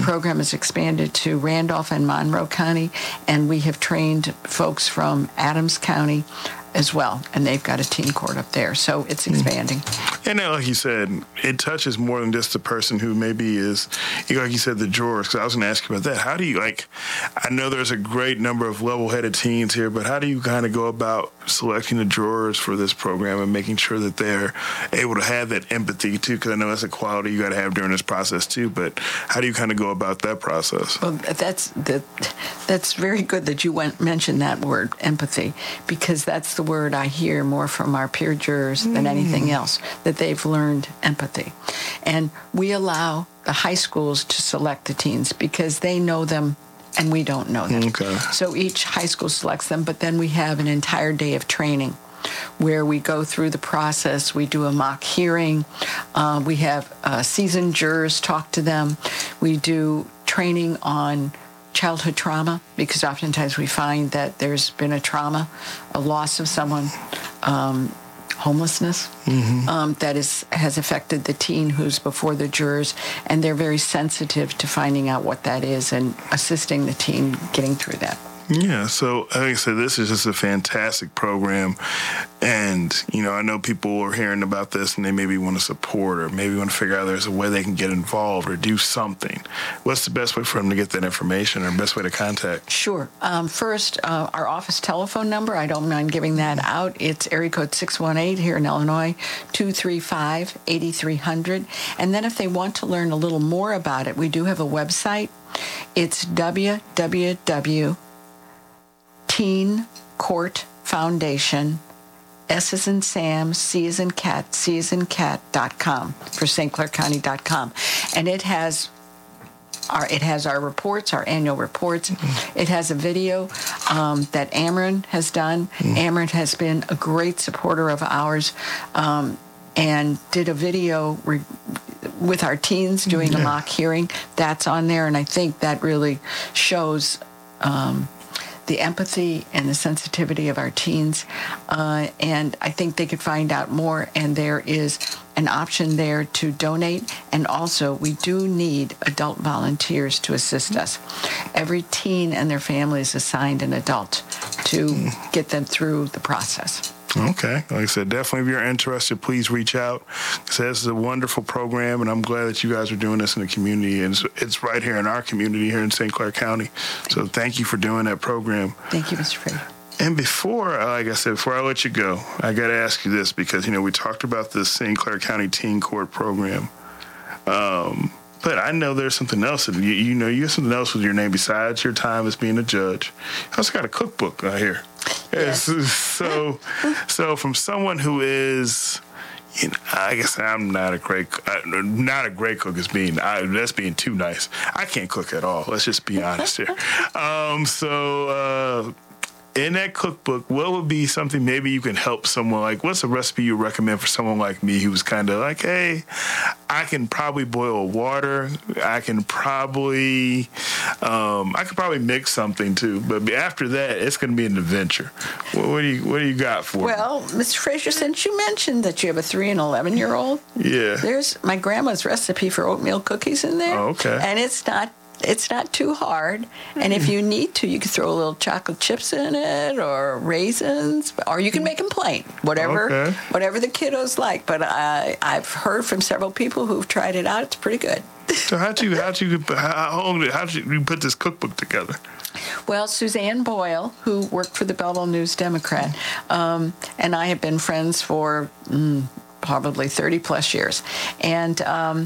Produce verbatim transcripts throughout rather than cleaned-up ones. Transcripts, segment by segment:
program has expanded to Randolph and Monroe County, and we have trained folks from Adams County as well, and they've got a teen court up there, so it's expanding. And then, like you said, it touches more than just the person who maybe is, like you said, the jurors, because I was going to ask you about that. How do you, like, I know there's a great number of level-headed teens here, but how do you kind of go about selecting the jurors for this program and making sure that they're able to have that empathy, too, because I know that's a quality you got to have during this process, too, but how do you kind of go about that process? Well, that's, that, that's very good that you went, mentioned that word, empathy, because that's the word I hear more from our peer jurors than anything else, that they've learned empathy. And we allow the high schools to select the teens because they know them and we don't know them. Okay. So each high school selects them, but then we have an entire day of training where we go through the process. We do a mock hearing. Uh, we have uh, seasoned jurors talk to them. We do training on childhood trauma, because oftentimes we find that there's been a trauma, a loss of someone, um, homelessness, mm-hmm. um, that is has affected the teen who's before the jurors, and they're very sensitive to finding out what that is and assisting the teen getting through that. Yeah, so like I said, this is just a fantastic program. And, you know, I know people are hearing about this and they maybe want to support or maybe want to figure out there's a way they can get involved or do something. What's the best way for them to get that information or best way to contact? Sure. Um, first, uh, our office telephone number, I don't mind giving that out. It's area code six one eight here in Illinois, two three five, eight three zero zero. And then if they want to learn a little more about it, we do have a website. It's w w w dot teen court foundation, S as in Sam, C as in cat, C as in cat dot com for Saint Clair County dot com. And it has our it has our reports, our annual reports. Mm-hmm. It has a video um, that Ameren has done. Mm-hmm. Ameren has been a great supporter of ours um, and did a video re- with our teens doing yeah. a mock hearing. That's on there, and I think that really shows um, the empathy and the sensitivity of our teens. Uh, and I think they could find out more, and there is an option there to donate. And also, we do need adult volunteers to assist us. Every teen and their family is assigned an adult to get them through the process. Okay. Like I said, definitely if you're interested, please reach out. So this is a wonderful program, and I'm glad that you guys are doing this in the community. And it's, it's right here in our community here in Saint Clair County. So thank you for doing that program. Thank you, Mister Frazier. And before, like I said, before I let you go, I got to ask you this because, you know, we talked about the Saint Clair County Teen Court program. Um, but I know there's something else. That you, you know, you have something else with your name besides your time as being a judge. You also got a cookbook out here. Yes. So, so from someone who is, you know, I guess I'm not a great, not a great cook as being, I, that's being too nice. I can't cook at all. Let's just be honest here. Um, so, uh, in that cookbook, what would be something maybe you can help someone, like what's a recipe you recommend for someone like me who's kind of like, hey, I can probably boil water. I can probably, um, I could probably mix something too. But after that, it's going to be an adventure. What, what do you, what do you got for well, me? Well, Mister Frazier, since you mentioned that you have a three and eleven year old, yeah, there's my grandma's recipe for oatmeal cookies in there. Oh, okay, and it's not. It's not too hard, and if you need to, you can throw a little chocolate chips in it or raisins, or you can make them plain, whatever okay. whatever the kiddos like. But I, I've heard from several people who've tried it out. It's pretty good. So how'd you how'd you how long did how'd you put this cookbook together? Well, Suzanne Boyle, who worked for the Belleville News Democrat, um, and I have been friends for mm, probably thirty plus years, and. Um,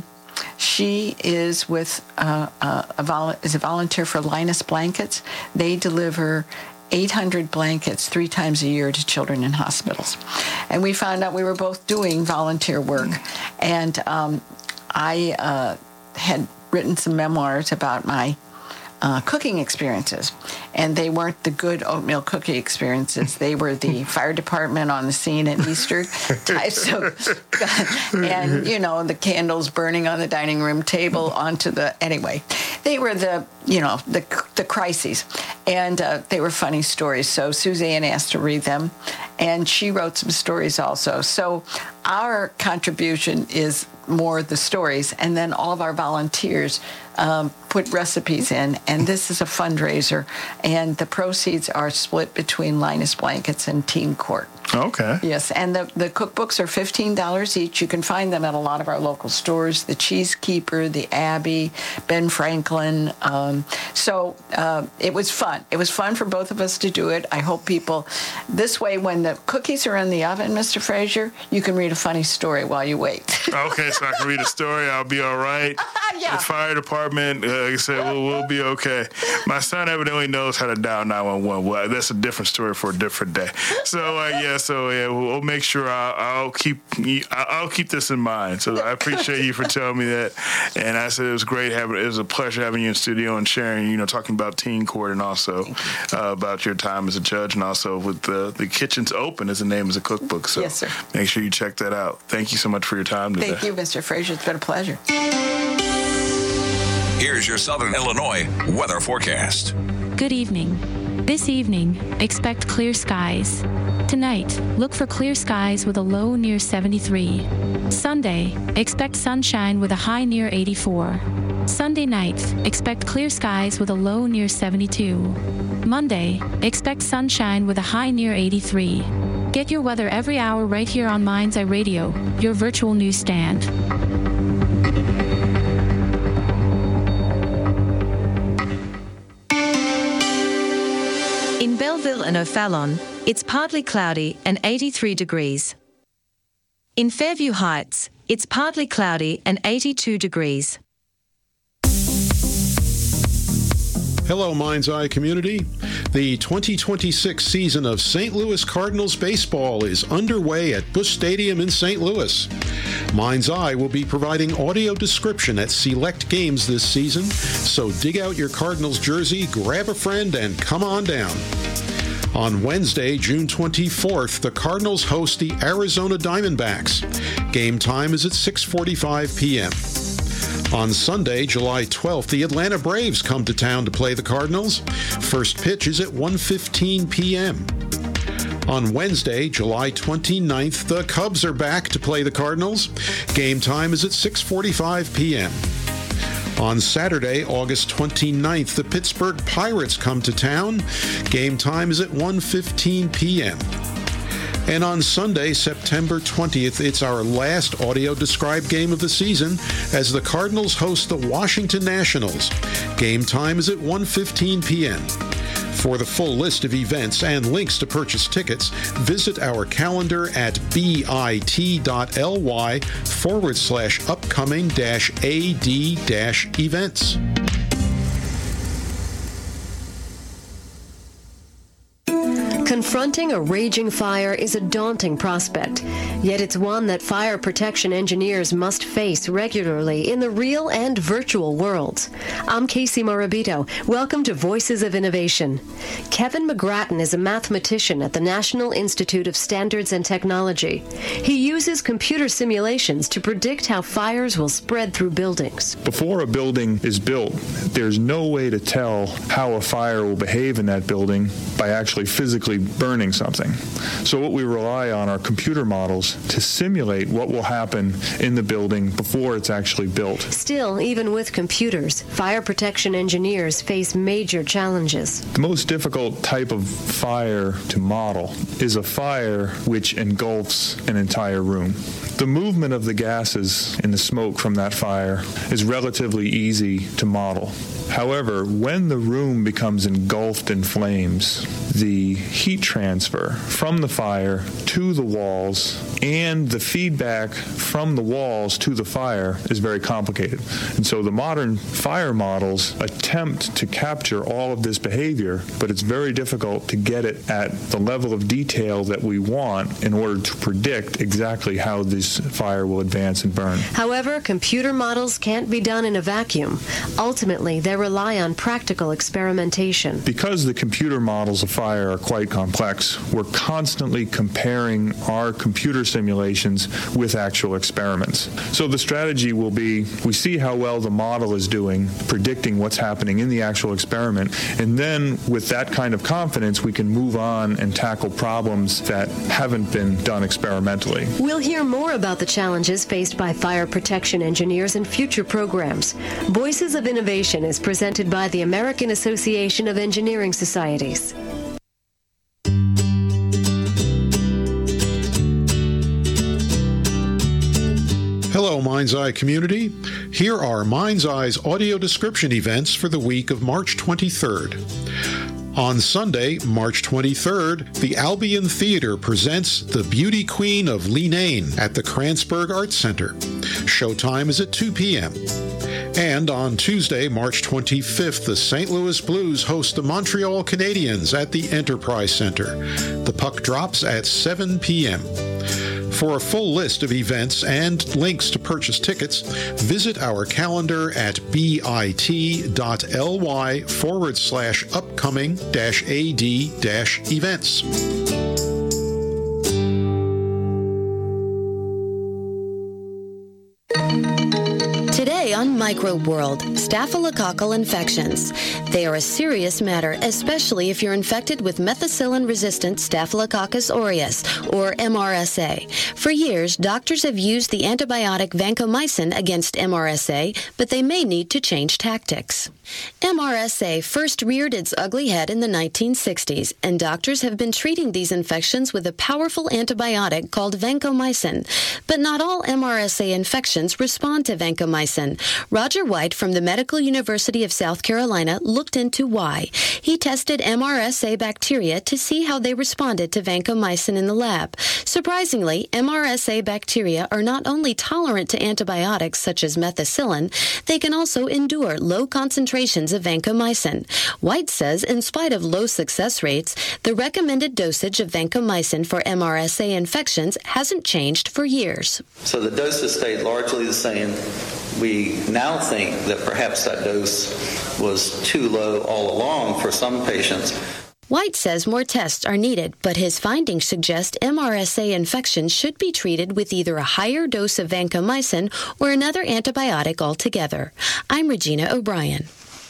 She is with uh, a, a vol- is a volunteer for Linus Blankets. They deliver eight hundred blankets three times a year to children in hospitals. And we found out we were both doing volunteer work. And um, I uh, had written some memoirs about my uh, cooking experiences. And they weren't the good oatmeal cookie experiences. They were the fire department on the scene at Easter types of, and, you know, the candles burning on the dining room table onto the, anyway. They were the, you know, the the crises. And uh, they were funny stories. So Suzanne asked to read them, and she wrote some stories also. So our contribution is more the stories, and then all of our volunteers um, put recipes in, and this is a fundraiser, and the proceeds are split between Linus Blankets and Teen Court. Okay. Yes, and the, the cookbooks are fifteen dollars each. You can find them at a lot of our local stores, the Cheesekeeper, the Abbey, Ben Franklin. Um, so uh, it was fun. It was fun for both of us to do it. I hope people, this way, when the cookies are in the oven, Mister Frazier, you can read a funny story while you wait. Okay, so I can read a story. I'll be all right. Yeah. The fire department, uh, like I said, we'll, we'll be okay. My son evidently knows how to dial nine one one. Well, that's a different story for a different day. So, uh, yeah, so yeah, we'll, we'll make sure I'll, I'll keep I'll keep this in mind. So I appreciate you for telling me that. And I said it was great having, it was a pleasure having you in studio and sharing, you know, talking about Teen Court and also uh, about your time as a judge and also with the, the Kitchens Open as the name of the cookbook. So yes, sir. Make sure you check that out. Thank you so much for your time today. Thank you, Mister Frazier. It's been a pleasure. Here's your Southern Illinois weather forecast. Good evening. This evening, expect clear skies. Tonight, look for clear skies with a low near seventy-three. Sunday, expect sunshine with a high near eighty-four. Sunday night, expect clear skies with a low near seventy-two. Monday, expect sunshine with a high near eighty-three. Get your weather every hour right here on Mind's Eye Radio, your virtual newsstand. In Belleville and O'Fallon, it's partly cloudy and eighty-three degrees. In Fairview Heights, it's partly cloudy and eighty-two degrees. Hello, Mind's Eye community. The twenty twenty-six season of Saint Louis Cardinals baseball is underway at Busch Stadium in Saint Louis. Mind's Eye will be providing audio description at select games this season, so dig out your Cardinals jersey, grab a friend, and come on down. On Wednesday, June twenty-fourth, the Cardinals host the Arizona Diamondbacks. Game time is at six forty-five p.m. On Sunday, July twelfth, the Atlanta Braves come to town to play the Cardinals. First pitch is at one fifteen p.m. On Wednesday, July twenty-ninth, the Cubs are back to play the Cardinals. Game time is at six forty-five p.m. On Saturday, August twenty-ninth, the Pittsburgh Pirates come to town. Game time is at one fifteen p.m. And on Sunday, September twentieth, it's our last audio described game of the season as the Cardinals host the Washington Nationals. Game time is at one fifteen p.m. For the full list of events and links to purchase tickets, visit our calendar at bit.ly forward slash upcoming dash AD dash events. Confronting a raging fire is a daunting prospect, yet it's one that fire protection engineers must face regularly in the real and virtual worlds. I'm Casey Morabito. Welcome to Voices of Innovation. Kevin McGrattan is a mathematician at the National Institute of Standards and Technology. He uses computer simulations to predict how fires will spread through buildings. Before a building is built, there's no way to tell how a fire will behave in that building by actually physically burning something. So what we rely on are computer models to simulate what will happen in the building before it's actually built. Still, even with computers, fire protection engineers face major challenges. The most difficult type of fire to model is a fire which engulfs an entire room. The movement of the gases in the smoke from that fire is relatively easy to model. However, when the room becomes engulfed in flames, the heat transfer from the fire to the walls and the feedback from the walls to the fire is very complicated. And so the modern fire models attempt to capture all of this behavior, but it's very difficult to get it at the level of detail that we want in order to predict exactly how this fire will advance and burn. However, computer models can't be done in a vacuum. Ultimately, they're they rely on practical experimentation. Because the computer models of fire are quite complex, we're constantly comparing our computer simulations with actual experiments. So the strategy will be, we see how well the model is doing, predicting what's happening in the actual experiment, and then with that kind of confidence, we can move on and tackle problems that haven't been done experimentally. We'll hear more about the challenges faced by fire protection engineers in future programs. Voices of Innovation is presented by the American Association of Engineering Societies. Hello, Mind's Eye community. Here are Mind's Eye's audio description events for the week of March twenty-third. On Sunday, March twenty-third, the Albion Theater presents The Beauty Queen of Leenane at the Kranzberg Arts Center. Showtime is at two p.m. And on Tuesday, March twenty-fifth, the Saint Louis Blues host the Montreal Canadiens at the Enterprise Center. The puck drops at seven p.m. For a full list of events and links to purchase tickets, visit our calendar at bit.ly forward slash upcoming dash AD dash events. Today on Microbe World, staphylococcal infections. They are a serious matter, especially if you're infected with methicillin-resistant Staphylococcus aureus, or M R S A. For years, doctors have used the antibiotic vancomycin against M R S A, but they may need to change tactics. M R S A first reared its ugly head in the nineteen sixties, and doctors have been treating these infections with a powerful antibiotic called vancomycin. But not all M R S A infections respond to vancomycin. Roger White from the Medical University of South Carolina looked into why. He tested M R S A bacteria to see how they responded to vancomycin in the lab. Surprisingly, M R S A bacteria are not only tolerant to antibiotics such as methicillin, they can also endure low concentrations of vancomycin. White says in spite of low success rates, the recommended dosage of vancomycin for M R S A infections hasn't changed for years. So the doses stayed largely the same. We now think that perhaps that dose was too low all along for some patients. White says more tests are needed, but his findings suggest M R S A infections should be treated with either a higher dose of vancomycin or another antibiotic altogether. I'm Regina O'Brien.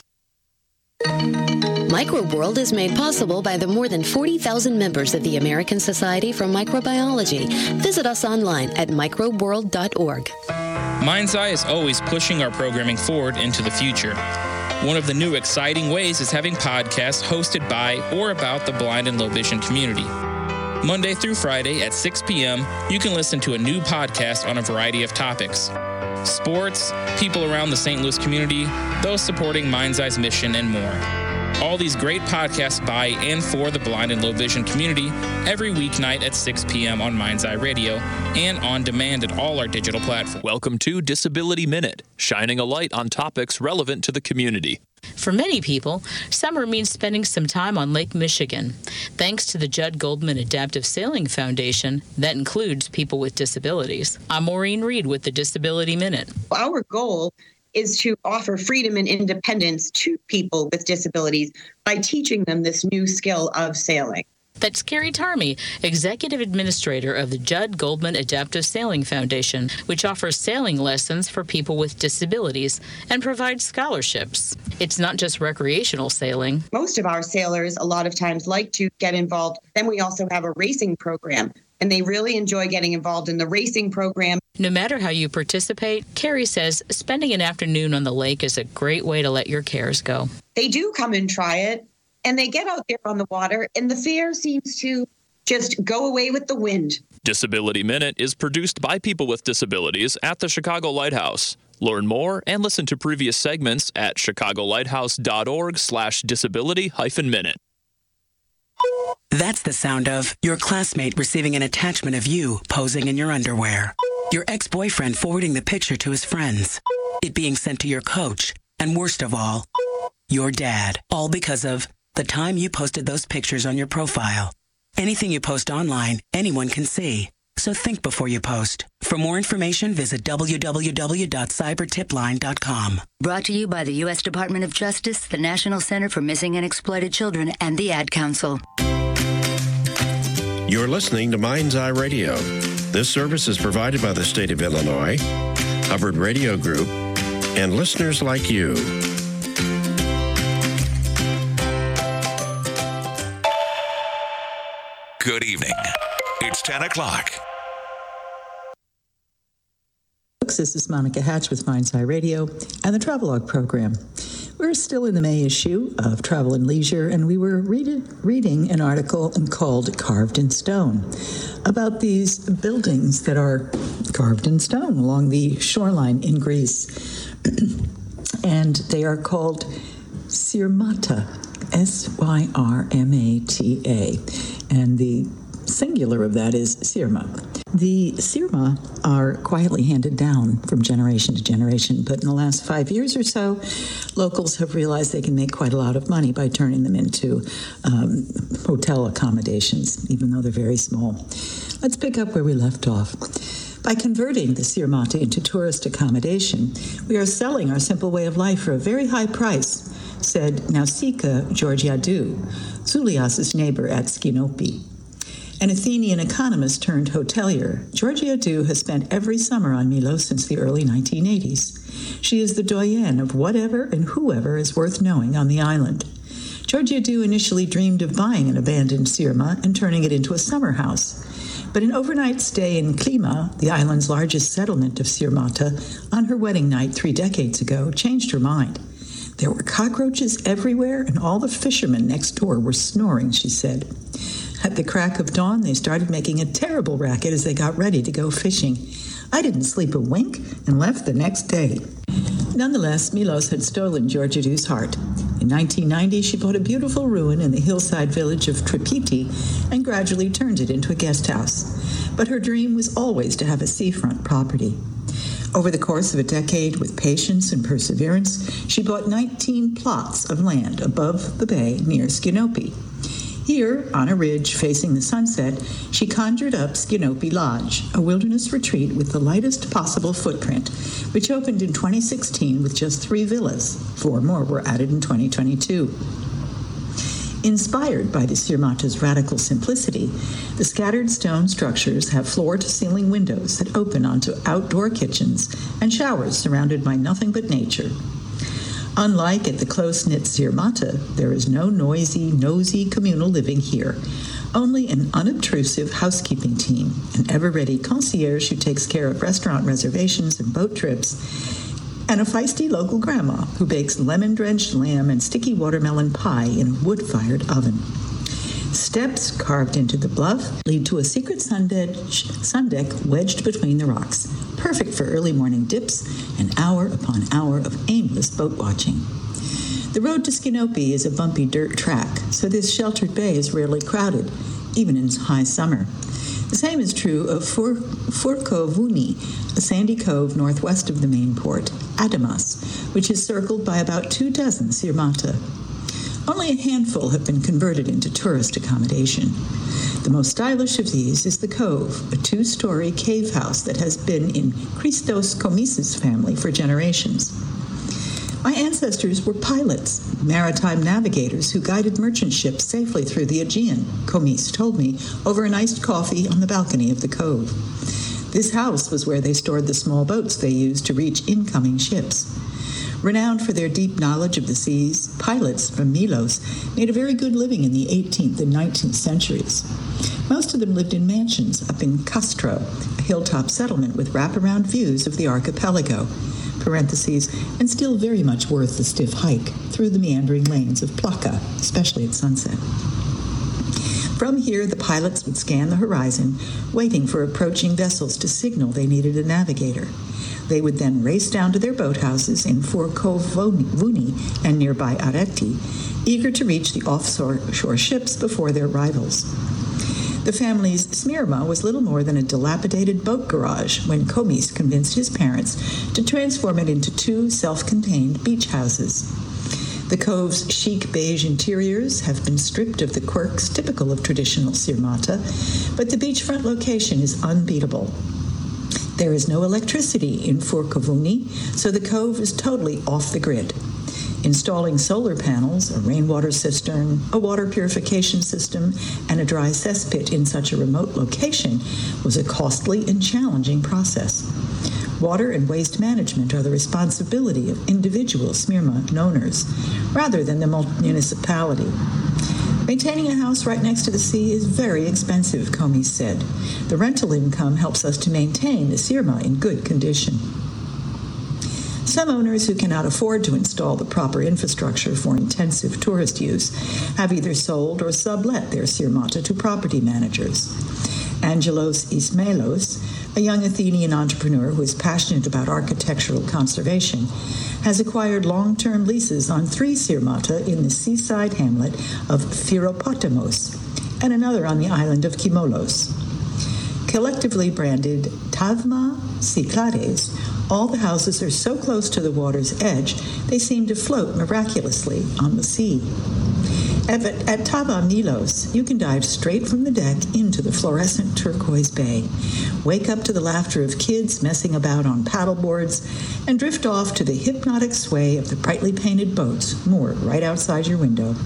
Microbe World is made possible by the more than forty thousand members of the American Society for Microbiology. Visit us online at microbe world dot org. Mind's Eye is always pushing our programming forward into the future. One of the new exciting ways is having podcasts hosted by or about the blind and low vision community. Monday through Friday at six p.m., you can listen to a new podcast on a variety of topics. Sports, people around the Saint Louis community, those supporting Mind's Eye's mission, and more. All these great podcasts by and for the blind and low vision community every weeknight at six p.m. on Mind's Eye Radio and on demand at all our digital platforms. Welcome to Disability Minute, shining a light on topics relevant to the community. For many people, summer means spending some time on Lake Michigan. Thanks to the Judd Goldman Adaptive Sailing Foundation, that includes people with disabilities. I'm Maureen Reed with the Disability Minute. Our goal is to offer freedom and independence to people with disabilities by teaching them this new skill of sailing. That's Carrie Tarmy, Executive Administrator of the Judd Goldman Adaptive Sailing Foundation, which offers sailing lessons for people with disabilities and provides scholarships. It's not just recreational sailing. Most of our sailors a lot of times like to get involved. Then we also have a racing program, and they really enjoy getting involved in the racing program. No matter how you participate, Carrie says spending an afternoon on the lake is a great way to let your cares go. They do come and try it. And they get out there on the water, and the fear seems to just go away with the wind. Disability Minute is produced by people with disabilities at the Chicago Lighthouse. Learn more and listen to previous segments at chicagolighthouse.org slash disability hyphen minute. That's the sound of your classmate receiving an attachment of you posing in your underwear. Your ex-boyfriend forwarding the picture to his friends. It being sent to your coach. And worst of all, your dad. All because of the time you posted those pictures on your profile. Anything you post online, anyone can see. So think before you post. For more information, visit w w w dot cyber tip line dot com. Brought to you by the U S Department of Justice, the National Center for Missing and Exploited Children, and the Ad Council. You're listening to Mind's Eye Radio. This service is provided by the state of Illinois, Hubbard Radio Group, and listeners like you. Good evening. It's ten o'clock. This is Monica Hatch with Mind's Eye Radio and the Travelogue program. We're still in the May issue of Travel and Leisure, and we were read, reading an article called Carved in Stone about these buildings that are carved in stone along the shoreline in Greece. And they are called Syrmata, S Y R M A T A. And the singular of that is Sirma. The Sirma are quietly handed down from generation to generation, but in the last five years or so, locals have realized they can make quite a lot of money by turning them into um, hotel accommodations, even though they're very small. Let's pick up where we left off. By converting the Sirmata into tourist accommodation, we are selling our simple way of life for a very high price, said Nausicaa Georgiadou, Zulias's neighbor at Skinopi. An Athenian economist turned hotelier, Georgiadou has spent every summer on Milos since the early nineteen eighties. She is the doyenne of whatever and whoever is worth knowing on the island. Georgiadou initially dreamed of buying an abandoned Sirma and turning it into a summer house. But an overnight stay in Klima, the island's largest settlement of Sirmata, on her wedding night three decades ago, changed her mind. There were cockroaches everywhere, and all the fishermen next door were snoring, she said. At the crack of dawn, they started making a terrible racket as they got ready to go fishing. I didn't sleep a wink and left the next day. Nonetheless, Milos had stolen Georgiadou's heart. In nineteen ninety, she bought a beautiful ruin in the hillside village of Tripiti and gradually turned it into a guest house. But her dream was always to have a seafront property. Over the course of a decade, with patience and perseverance, she bought nineteen plots of land above the bay near Skinopi. Here, on a ridge facing the sunset, she conjured up Skinopi Lodge, a wilderness retreat with the lightest possible footprint, which opened in twenty sixteen with just three villas. Four more were added in twenty twenty-two. Inspired by the Sirmata's radical simplicity, the scattered stone structures have floor-to-ceiling windows that open onto outdoor kitchens and showers surrounded by nothing but nature. Unlike at the close-knit Sirmata, there is no noisy, nosy communal living here, only an unobtrusive housekeeping team, an ever-ready concierge who takes care of restaurant reservations and boat trips, and a feisty local grandma who bakes lemon-drenched lamb and sticky watermelon pie in a wood-fired oven. Steps carved into the bluff lead to a secret sun deck, sun deck wedged between the rocks, perfect for early morning dips and hour upon hour of aimless boat watching. The road to Skinopi is a bumpy dirt track, so this sheltered bay is rarely crowded, even in high summer. The same is true of Fur- Furkovuni, a sandy cove northwest of the main port, Adamas, which is circled by about two dozen Sirmata. Only a handful have been converted into tourist accommodation. The most stylish of these is the Cove, a two-story cave house that has been in Christos Komis's family for generations. My ancestors were pilots, maritime navigators who guided merchant ships safely through the Aegean, Komis told me over an iced coffee on the balcony of the Cove. This house was where they stored the small boats they used to reach incoming ships. Renowned for their deep knowledge of the seas, pilots from Milos made a very good living in the eighteenth and nineteenth centuries. Most of them lived in mansions up in Castro, a hilltop settlement with wraparound views of the archipelago, parentheses, and still very much worth the stiff hike through the meandering lanes of Plaka, especially at sunset. From here, the pilots would scan the horizon, waiting for approaching vessels to signal they needed a navigator. They would then race down to their boathouses in Furkovuni and nearby Areti, eager to reach the offshore ships before their rivals. The family's Smirma was little more than a dilapidated boat garage when Komis convinced his parents to transform it into two self-contained beach houses. The cove's chic beige interiors have been stripped of the quirks typical of traditional Sirmata, but the beachfront location is unbeatable. There is no electricity in Furkavuni, so the cove is totally off the grid. Installing solar panels, a rainwater cistern, a water purification system, and a dry cesspit in such a remote location was a costly and challenging process. Water and waste management are the responsibility of individual Smirma owners, rather than the municipality. Maintaining a house right next to the sea is very expensive, Comey said. The rental income helps us to maintain the Sirma in good condition. Some owners who cannot afford to install the proper infrastructure for intensive tourist use have either sold or sublet their Sirmata to property managers. Angelos Ismailos, a young Athenian entrepreneur who is passionate about architectural conservation, has acquired long-term leases on three Sirmata in the seaside hamlet of Phiropotamos and another on the island of Kimolos. Collectively branded Tavma Cyclades, all the houses are so close to the water's edge they seem to float miraculously on the sea. At, at Tava Milos, you can dive straight from the deck into the fluorescent turquoise bay, wake up to the laughter of kids messing about on paddleboards, and drift off to the hypnotic sway of the brightly painted boats moored right outside your window.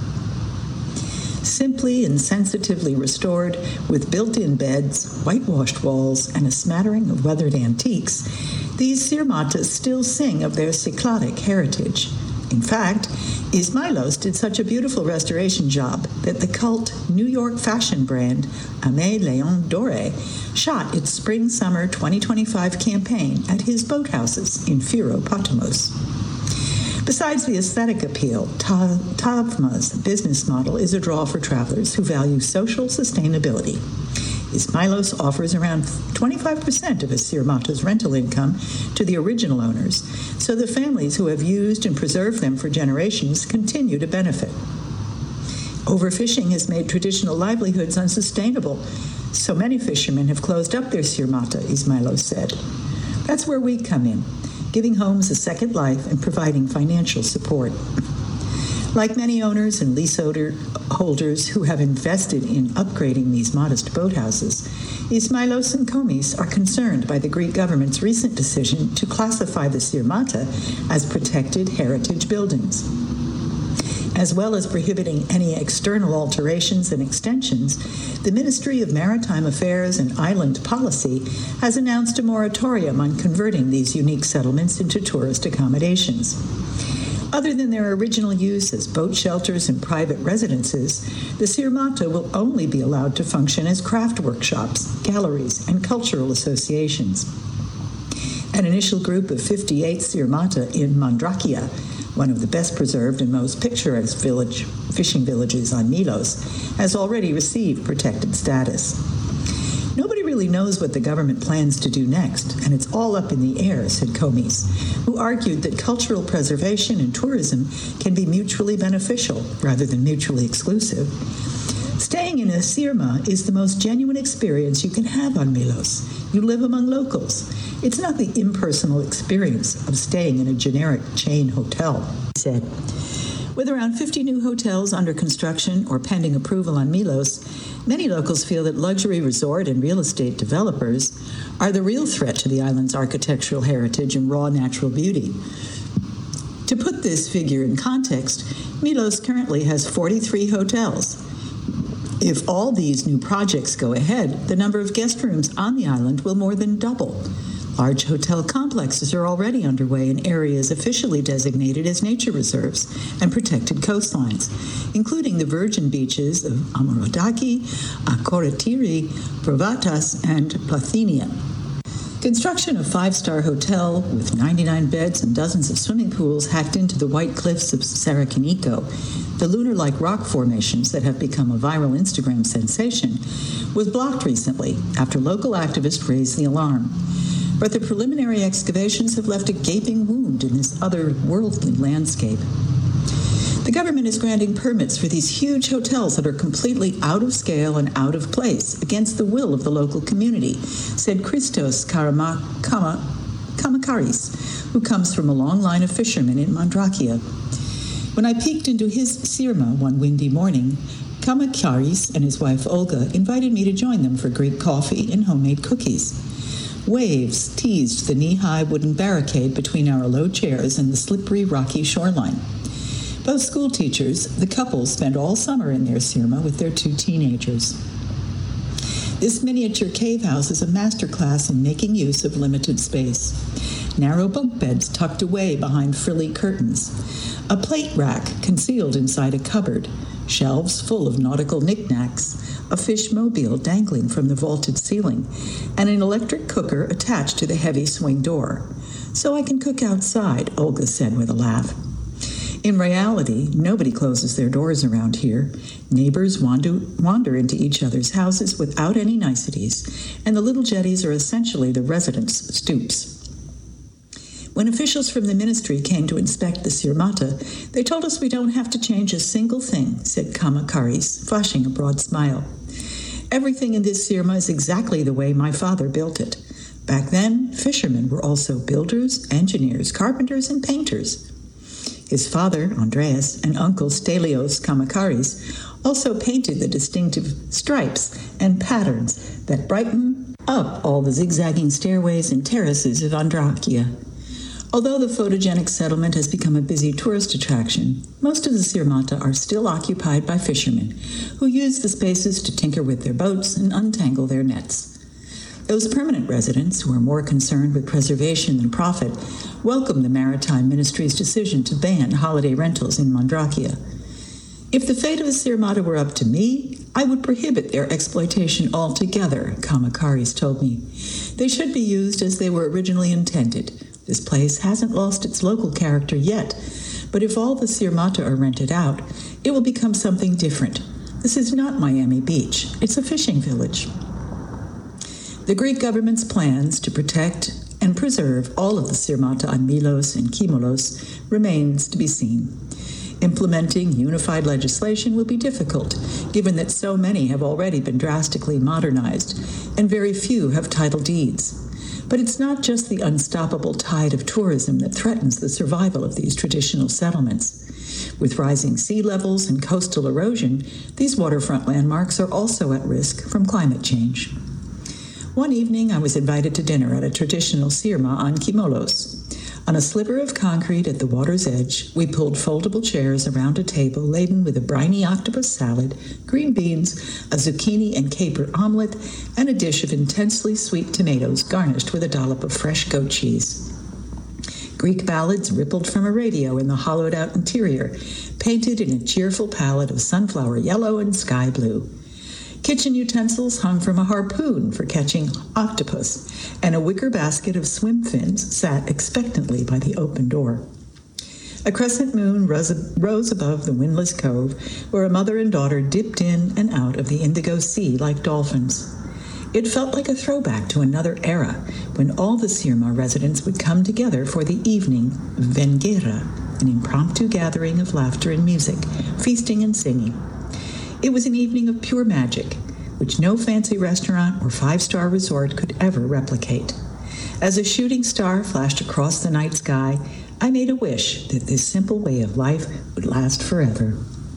Simply and sensitively restored, with built-in beds, whitewashed walls, and a smattering of weathered antiques, these Sirmatas still sing of their Cycladic heritage. In fact, Ismailos did such a beautiful restoration job that the cult New York fashion brand Aimé Leon Dore shot its Spring-Summer twenty twenty-five campaign at his boathouses in Phiropotamos. Besides the aesthetic appeal, Tavma's business model is a draw for travelers who value social sustainability. Ismailos offers around twenty-five percent of his Sirmata's rental income to the original owners, so the families who have used and preserved them for generations continue to benefit. Overfishing has made traditional livelihoods unsustainable. So many fishermen have closed up their Sirmata, Ismailos said. That's where we come in, giving homes a second life and providing financial support. Like many owners and leaseholders who have invested in upgrading these modest boathouses, Ismailos and Komis are concerned by the Greek government's recent decision to classify the Sirmata as protected heritage buildings. As well as prohibiting any external alterations and extensions, the Ministry of Maritime Affairs and Island Policy has announced a moratorium on converting these unique settlements into tourist accommodations. Other than their original use as boat shelters and private residences, the Sirmata will only be allowed to function as craft workshops, galleries, and cultural associations. An initial group of fifty-eight Sirmata in Mandrakia, one of the best preserved and most picturesque village, fishing villages on Milos, has already received protected status. Nobody really knows what the government plans to do next, and it's all up in the air, said Komis, who argued that cultural preservation and tourism can be mutually beneficial rather than mutually exclusive. Staying in a Sirma is the most genuine experience you can have on Milos. You live among locals. It's not the impersonal experience of staying in a generic chain hotel, he said. With around fifty new hotels under construction or pending approval on Milos, many locals feel that luxury resort and real estate developers are the real threat to the island's architectural heritage and raw natural beauty. To put this figure in context, Milos currently has forty-three hotels. If all these new projects go ahead, the number of guest rooms on the island will more than double. Large hotel complexes are already underway in areas officially designated as nature reserves and protected coastlines, including the virgin beaches of Amorodaki, Akoratiri, Provatas, and Plathinia. Construction of a five-star hotel with ninety-nine beds and dozens of swimming pools hacked into the white cliffs of Sarakiniko, the lunar-like rock formations that have become a viral Instagram sensation, was blocked recently after local activists raised the alarm. But the preliminary excavations have left a gaping wound in this otherworldly landscape. The government is granting permits for these huge hotels that are completely out of scale and out of place against the will of the local community, said Christos Karama, Kama, Kamakaris, who comes from a long line of fishermen in Mandrakia. When I peeked into his sirma one windy morning, Kamakaris and his wife Olga invited me to join them for Greek coffee and homemade cookies. Waves teased the knee-high wooden barricade between our low chairs and the slippery, rocky shoreline. Both school teachers, the couple spent all summer in their sirma with their two teenagers. This miniature cave house is a masterclass in making use of limited space. Narrow bunk beds tucked away behind frilly curtains, a plate rack concealed inside a cupboard, shelves full of nautical knickknacks, a fish mobile dangling from the vaulted ceiling, and an electric cooker attached to the heavy swing door. So I can cook outside, Olga said with a laugh. In reality, nobody closes their doors around here. Neighbors wander, wander into each other's houses without any niceties, and the little jetties are essentially the residents' stoops. When officials from the ministry came to inspect the sirmata, they told us we don't have to change a single thing, said Kamakaris, flashing a broad smile. Everything in this sirma is exactly the way my father built it. Back then, fishermen were also builders, engineers, carpenters, and painters. His father, Andreas, and uncle Stelios Kamakaris also painted the distinctive stripes and patterns that brighten up all the zigzagging stairways and terraces of Andrakia. Although the photogenic settlement has become a busy tourist attraction, most of the sirmata are still occupied by fishermen who use the spaces to tinker with their boats and untangle their nets. Those permanent residents, who are more concerned with preservation than profit, welcome the Maritime Ministry's decision to ban holiday rentals in Mandrakia. If the fate of the sirmata were up to me, I would prohibit their exploitation altogether, Kamakaris told me. They should be used as they were originally intended. This place hasn't lost its local character yet, but if all the sirmata are rented out, it will become something different. This is not Miami Beach. It's a fishing village. The Greek government's plans to protect and preserve all of the sirmata on Milos and Kimolos remains to be seen. Implementing unified legislation will be difficult, given that so many have already been drastically modernized, and very few have title deeds. But it's not just the unstoppable tide of tourism that threatens the survival of these traditional settlements. With rising sea levels and coastal erosion, these waterfront landmarks are also at risk from climate change. One evening, I was invited to dinner at a traditional sirma on Kimolos. On a sliver of concrete at the water's edge, we pulled foldable chairs around a table laden with a briny octopus salad, green beans, a zucchini and caper omelet, and a dish of intensely sweet tomatoes garnished with a dollop of fresh goat cheese. Greek ballads rippled from a radio in the hollowed-out interior, painted in a cheerful palette of sunflower yellow and sky blue. Kitchen utensils hung from a harpoon for catching octopus, and a wicker basket of swim fins sat expectantly by the open door. A crescent moon rose, rose above the windless cove, where a mother and daughter dipped in and out of the indigo sea like dolphins. It felt like a throwback to another era, when all the sirma residents would come together for the evening Venghera, an impromptu gathering of laughter and music, feasting and singing. It was an evening of pure magic, which no fancy restaurant or five-star resort could ever replicate. As a shooting star flashed across the night sky, I made a wish that this simple way of life would last forever.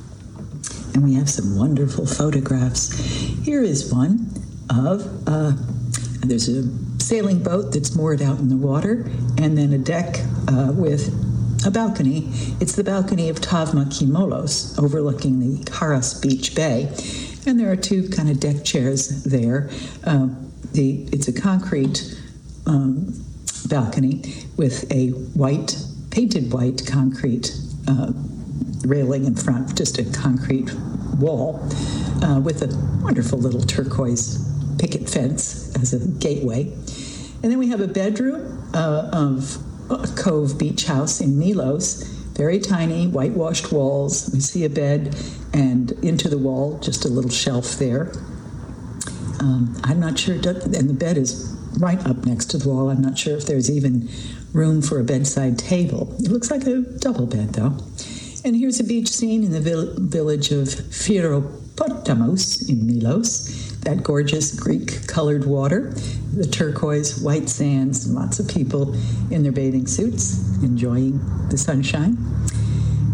And we have some wonderful photographs. Here is one of, uh, there's a sailing boat that's moored out in the water, and then a deck uh, with a balcony. It's the balcony of Tavma Kimolos, overlooking the Haras Beach Bay. And there are two kind of deck chairs there. Uh, the It's a concrete um, balcony with a white, painted white concrete uh, railing in front, just a concrete wall uh, with a wonderful little turquoise picket fence as a gateway. And then we have a bedroom uh, of a Cove Beach House in Milos, very tiny, whitewashed walls. We see a bed, and into the wall, just a little shelf there. Um, I'm not sure, and the bed is right up next to the wall. I'm not sure if there's even room for a bedside table. It looks like a double bed, though. And here's a beach scene in the vill- village of Fyropotamos in Milos. That gorgeous Greek-colored water, the turquoise white sands, and lots of people in their bathing suits enjoying the sunshine.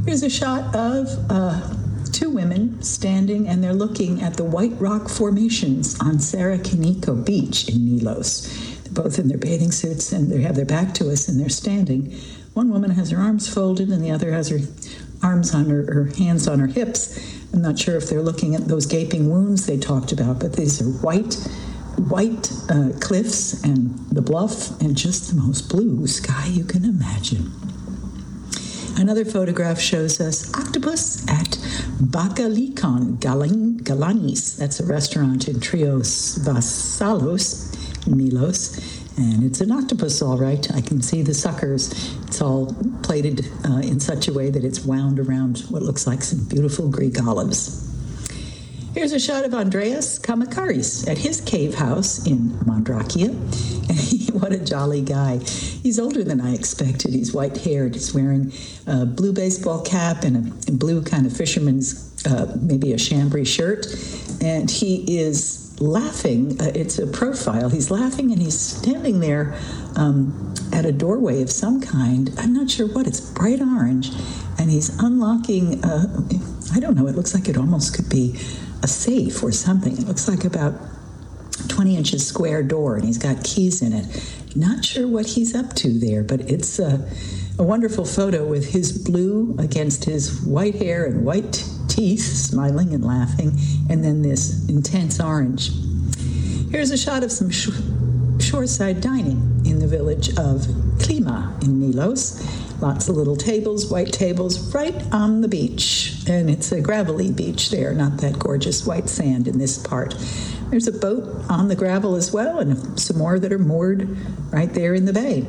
Here's a shot of uh, two women standing, and they're looking at the White Rock formations on Sarakiniko Beach in Milos. They're both in their bathing suits, and they have their back to us, and they're standing. One woman has her arms folded, and the other has her arms on her, her hands on her hips. I'm not sure if they're looking at those gaping wounds they talked about, but these are white, white uh, cliffs and the bluff and just the most blue sky you can imagine. Another photograph shows us octopus at Bakalikon Galanis. That's a restaurant in Trios Vassalos, in Milos. And it's an octopus, all right. I can see the suckers. It's all plated uh, in such a way that it's wound around what looks like some beautiful Greek olives. Here's a shot of Andreas Kamakaris at his cave house in Mandrakia. What a jolly guy. He's older than I expected. He's white-haired. He's wearing a blue baseball cap and a blue kind of fisherman's, uh, maybe a chambray shirt. And he is laughing. Uh, it's a profile. He's laughing, and he's standing there um, at a doorway of some kind. I'm not sure what. It's bright orange. And he's unlocking, uh, I don't know, it looks like it almost could be a safe or something. It looks like about twenty inches square door, and he's got keys in it. Not sure what he's up to there, but it's a, a wonderful photo with his blue against his white hair and white teeth, smiling and laughing, and then this intense orange. Here's a shot of some sh- shoreside dining in the village of Klima in Milos. Lots of little tables, white tables, right on the beach. And it's a gravelly beach there, not that gorgeous white sand in this part. There's a boat on the gravel as well, and some more that are moored right there in the bay.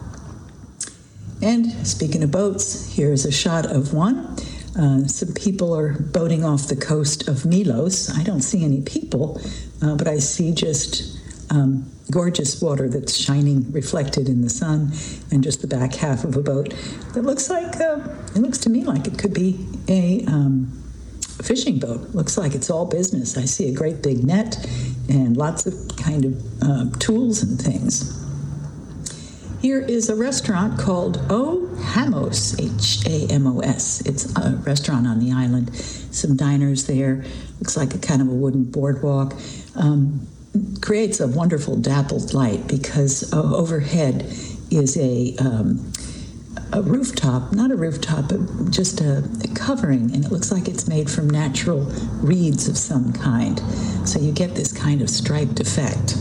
And speaking of boats, here's a shot of one. Uh, some people are boating off the coast of Milos. I don't see any people, uh, but I see just um, gorgeous water that's shining, reflected in the sun, and just the back half of a boat that looks like, uh, it looks to me like it could be a um, fishing boat. Looks like it's all business. I see a great big net and lots of kind of uh, tools and things. Here is a restaurant called O Hamos, H A M O S. It's a restaurant on the island. Some diners there. Looks like a kind of a wooden boardwalk. Um, creates a wonderful dappled light because uh, overhead is a um, a rooftop, not a rooftop, but just a, a covering, and it looks like it's made from natural reeds of some kind. So you get this kind of striped effect.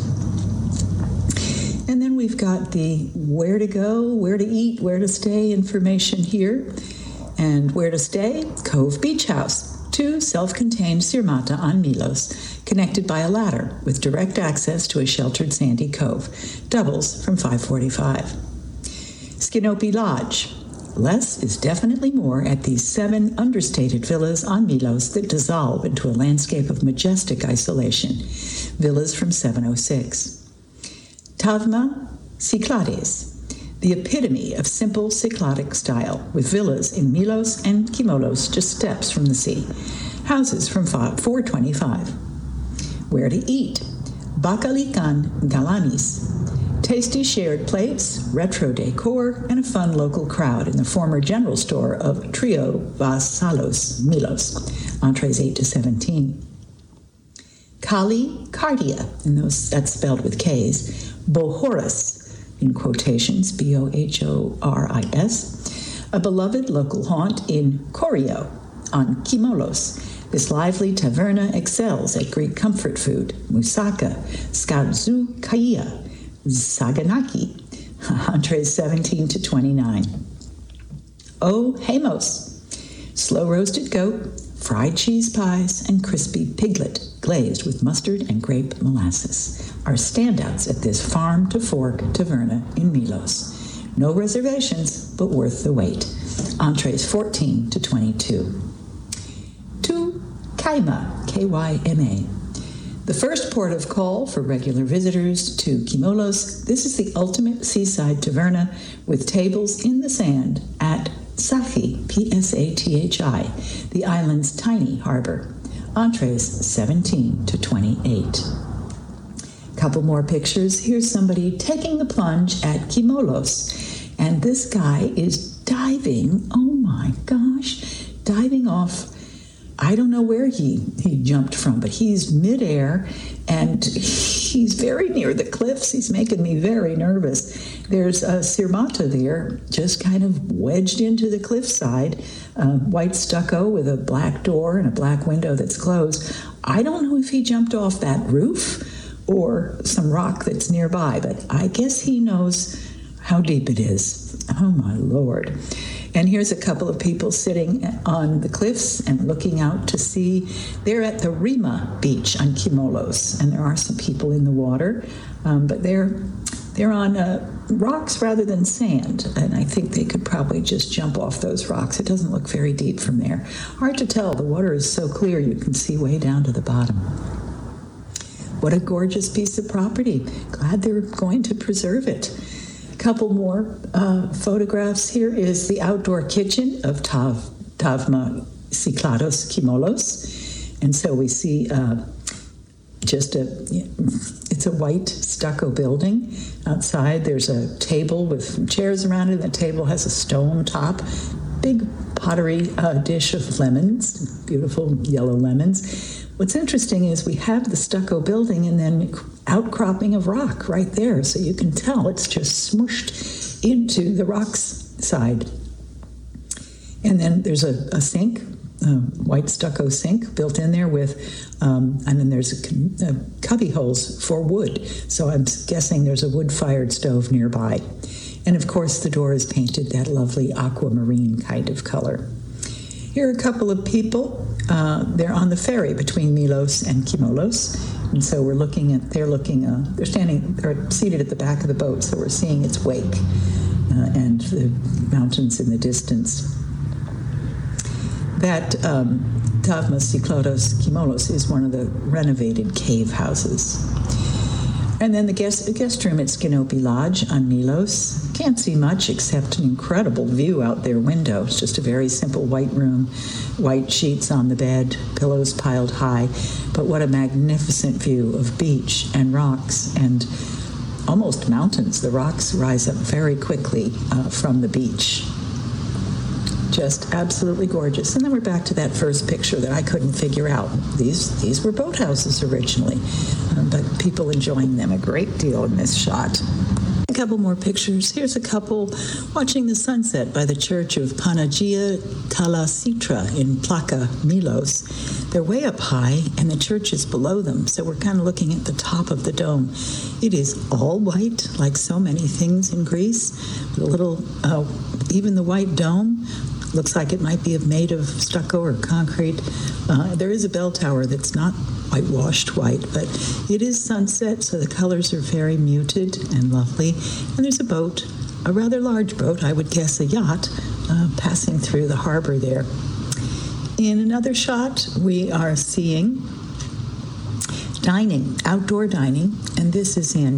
And then we've got the where to go, where to eat, where to stay information here. And where to stay, Cove Beach House, two self-contained sirmata on Milos, connected by a ladder with direct access to a sheltered sandy cove. Doubles from five forty-five. Skinopi Lodge. Less is definitely more at these seven understated villas on Milos that dissolve into a landscape of majestic isolation. Villas from seven oh six. Tavma Cyclades, the epitome of simple Cycladic style, with villas in Milos and Kimolos just steps from the sea. Houses from four twenty-five. Where to eat? Bakalikan Galanis. Tasty shared plates, retro decor, and a fun local crowd in the former general store of Trio Vassalos, Milos. Entrees eight to seventeen. Kali Cardia, and those, that's spelled with K's. Bohoris, in quotations, B O H O R I S. A beloved local haunt in Korio on Kimolos. This lively taverna excels at Greek comfort food, moussaka, skadzu kaya, saganaki, entrees seventeen to twenty-nine. O Hamos, slow roasted goat, fried cheese pies, and crispy piglet glazed with mustard and grape molasses are standouts at this farm to fork taverna in Milos. No reservations, but worth the wait. Entrees fourteen to twenty-two. To Kaima, K Y M A. The first port of call for regular visitors to Kimolos, this is the ultimate seaside taverna with tables in the sand at Sathi, P S A T H I, the island's tiny harbor. Entrees seventeen to twenty-eight. Couple more pictures. Here's somebody taking the plunge at Kimolos, and this guy is diving, oh my gosh, diving off. I don't know where he, he jumped from, but he's midair and he's very near the cliffs. He's making me very nervous. There's a Sirmata there, just kind of wedged into the cliffside, uh, white stucco with a black door and a black window that's closed. I don't know if he jumped off that roof or some rock that's nearby, but I guess he knows how deep it is. Oh, my Lord. And here's a couple of people sitting on the cliffs and looking out to sea. They're at the Rima beach on Kimolos, and there are some people in the water, um, but they're they're on uh, rocks rather than sand, and I think they could probably just jump off those rocks. It doesn't look very deep from there. Hard to tell. The water is so clear you can see way down to the bottom. What a gorgeous piece of property. Glad they're going to preserve it. Couple more uh, photographs. Here is the outdoor kitchen of Tav, Tavma Cyclados Kimolos. And so we see uh, just a, it's a white stucco building. Outside there's a table with chairs around it. The table has a stone top. Big pottery uh, dish of lemons, beautiful yellow lemons. What's interesting is we have the stucco building and then outcropping of rock right there, so you can tell it's just smushed into the rocks side. And then there's a, a sink, a white stucco sink built in there with, um, and then there's a, a cubby holes for wood. So I'm guessing there's a wood-fired stove nearby. And of course the door is painted that lovely aquamarine kind of color. Here are a couple of people. Uh, they're on the ferry between Milos and Kimolos. And so we're looking at, they're looking, uh, they're standing, they're seated at the back of the boat, so we're seeing its wake uh, and the mountains in the distance. That um, Tavma Cyclados Kimolos is one of the renovated cave houses. And then the guest, the guest room at Skinopi Lodge on Milos. Can't see much except an incredible view out their window. It's just a very simple white room, white sheets on the bed, pillows piled high. But what a magnificent view of beach and rocks and almost mountains. The rocks rise up very quickly uh, from the beach. Just absolutely gorgeous. And then we're back to that first picture that I couldn't figure out. These these were boathouses originally, um, but people enjoying them a great deal in this shot. A couple more pictures. Here's a couple watching the sunset by the church of Panagia Talasitra in Plaka, Milos. They're way up high, and the church is below them, so we're kind of looking at the top of the dome. It is all white, like so many things in Greece. With a little, uh, even the white dome looks like it might be made of stucco or concrete. Uh, there is a bell tower that's not whitewashed white, but it is sunset, so the colors are very muted and lovely. And there's a boat, a rather large boat, I would guess a yacht, uh, passing through the harbor there. In another shot, we are seeing dining, outdoor dining, and this is in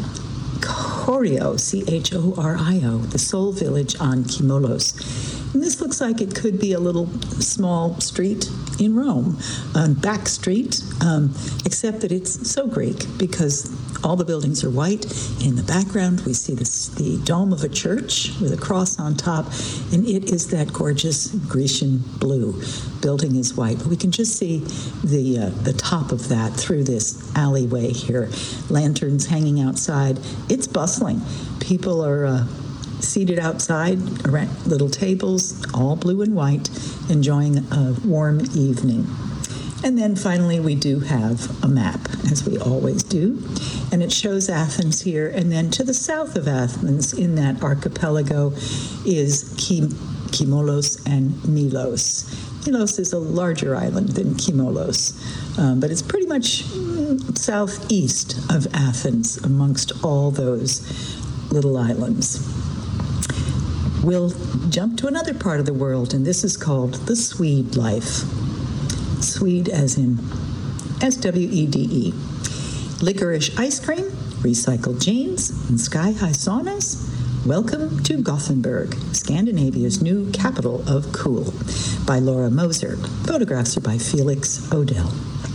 Chorio, C H O R I O, the Soul Village on Kimolos. And this looks like it could be a little small street in Rome, a back street, um, except that it's so Greek because all the buildings are white. In the background, we see this, the dome of a church with a cross on top, and it is that gorgeous Grecian blue. Building is white, but we can just see the uh, the top of that through this alleyway here. Lanterns hanging outside. It's bustling. People are Uh, seated outside around little tables, all blue and white, enjoying a warm evening. And then finally we do have a map, as we always do, and it shows Athens here, and then to the south of Athens in that archipelago is Kim- Kimolos and Milos. Milos is a larger island than Kimolos, um, but it's pretty much mm, southeast of Athens amongst all those little islands. We'll jump to another part of the world, and this is called the Swede life. Swede as in S W E D E. Licorice ice cream, recycled jeans, and sky-high saunas. Welcome to Gothenburg, Scandinavia's new capital of cool, by Laura Moser. Photographs are by Felix Odell.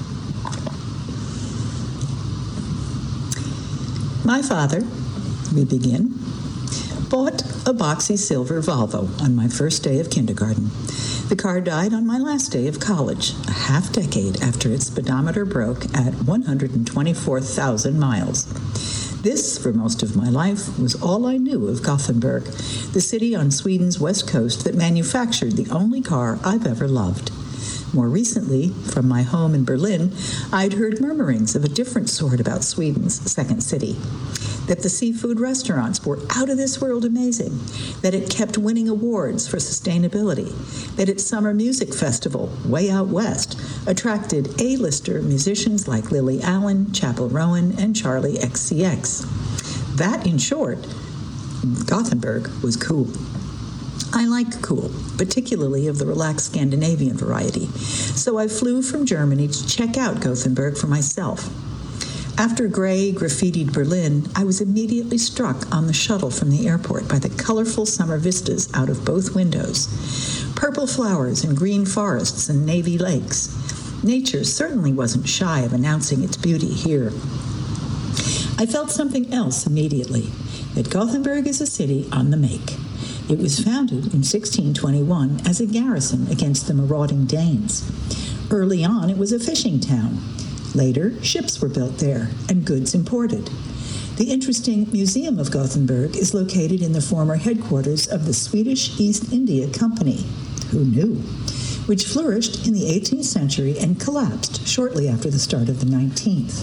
My father, we begin, bought a boxy silver Volvo on my first day of kindergarten. The car died on my last day of college, a half decade after its speedometer broke at one hundred twenty-four thousand miles. This, for most of my life, was all I knew of Gothenburg, the city on Sweden's west coast that manufactured the only car I've ever loved. More recently, from my home in Berlin, I'd heard murmurings of a different sort about Sweden's second city. That the seafood restaurants were out of this world amazing, that it kept winning awards for sustainability, that its summer music festival, Way Out West, attracted A-lister musicians like Lily Allen, Chappell Rowan, and Charlie X C X. That, in short, Gothenburg was cool. I like cool, particularly of the relaxed Scandinavian variety, so I flew from Germany to check out Gothenburg for myself. After gray, graffitied Berlin, I was immediately struck on the shuttle from the airport by the colorful summer vistas out of both windows. Purple flowers and green forests and navy lakes. Nature certainly wasn't shy of announcing its beauty here. I felt something else immediately, that Gothenburg is a city on the make. It was founded in sixteen twenty-one as a garrison against the marauding Danes. Early on, it was a fishing town. Later, ships were built there and goods imported. The interesting Museum of Gothenburg is located in the former headquarters of the Swedish East India Company, who knew, which flourished in the eighteenth century and collapsed shortly after the start of the nineteenth.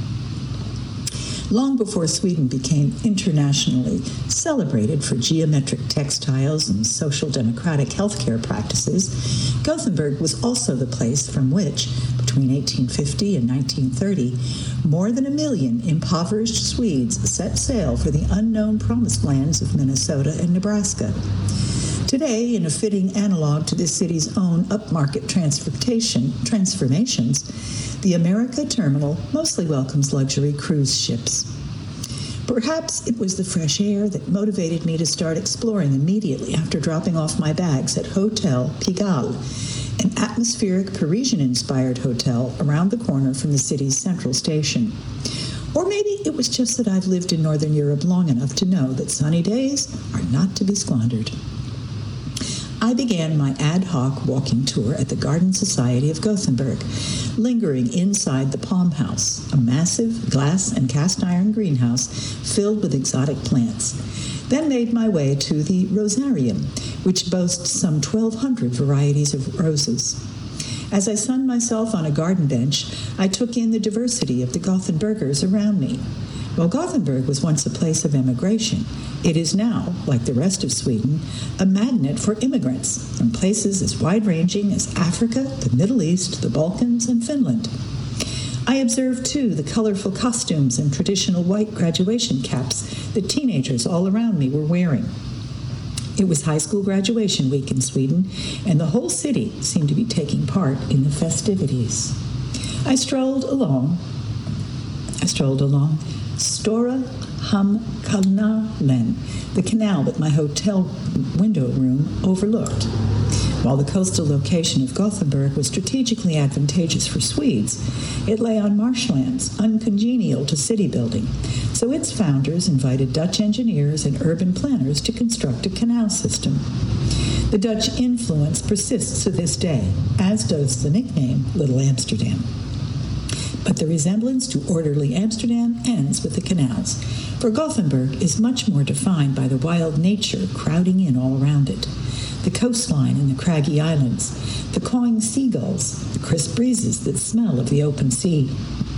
Long before Sweden became internationally celebrated for geometric textiles and social democratic healthcare practices, Gothenburg was also the place from which, between eighteen fifty and nineteen thirty, more than a million impoverished Swedes set sail for the unknown promised lands of Minnesota and Nebraska. Today, in a fitting analog to this city's own upmarket transportation transformations, the America Terminal mostly welcomes luxury cruise ships. Perhaps it was the fresh air that motivated me to start exploring immediately after dropping off my bags at Hotel Pigalle, an atmospheric Parisian-inspired hotel around the corner from the city's central station. Or maybe it was just that I've lived in Northern Europe long enough to know that sunny days are not to be squandered. I began my ad hoc walking tour at the Garden Society of Gothenburg, lingering inside the Palm House, a massive glass and cast iron greenhouse filled with exotic plants. Then made my way to the Rosarium, which boasts some twelve hundred varieties of roses. As I sunned myself on a garden bench, I took in the diversity of the Gothenburgers around me. While Gothenburg was once a place of emigration, it is now, like the rest of Sweden, a magnet for immigrants from places as wide-ranging as Africa, the Middle East, the Balkans, and Finland. I observed, too, the colorful costumes and traditional white graduation caps that teenagers all around me were wearing. It was high school graduation week in Sweden, and the whole city seemed to be taking part in the festivities. I strolled along, I strolled along Stora Hamnkanalen, the canal that my hotel window room overlooked. While the coastal location of Gothenburg was strategically advantageous for Swedes, it lay on marshlands uncongenial to city building, so its founders invited Dutch engineers and urban planners to construct a canal system. The Dutch influence persists to this day, as does the nickname Little Amsterdam. But the resemblance to orderly Amsterdam ends with the canals, for Gothenburg is much more defined by the wild nature crowding in all around it. The coastline and the craggy islands, the cawing seagulls, the crisp breezes that smell of the open sea.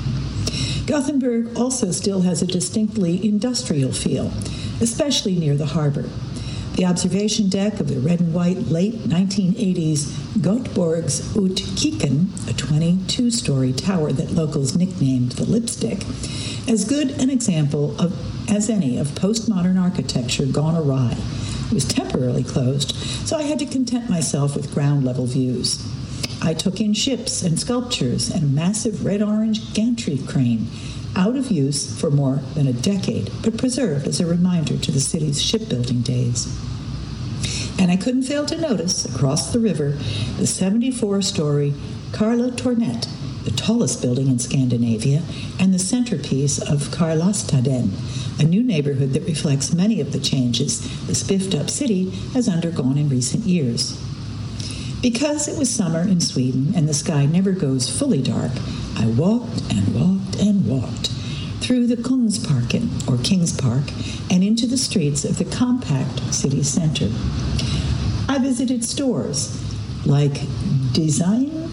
Gothenburg also still has a distinctly industrial feel, especially near the harbor. The observation deck of the red and white late nineteen eighties Göteborgs Utkiken, a twenty-two story tower that locals nicknamed the Lipstick, as good an example of as any of postmodern architecture gone awry. It was temporarily closed, so I had to content myself with ground-level views. I took in ships and sculptures and a massive red-orange gantry crane, out of use for more than a decade, but preserved as a reminder to the city's shipbuilding days. And I couldn't fail to notice, across the river, the seventy-four story Karla Tornet, the tallest building in Scandinavia, and the centerpiece of Karlastaden, a new neighborhood that reflects many of the changes the spiffed-up city has undergone in recent years. Because it was summer in Sweden and the sky never goes fully dark, I walked and walked and walked through the Kungsparken, or Kings Park, and into the streets of the compact city center. I visited stores like Design,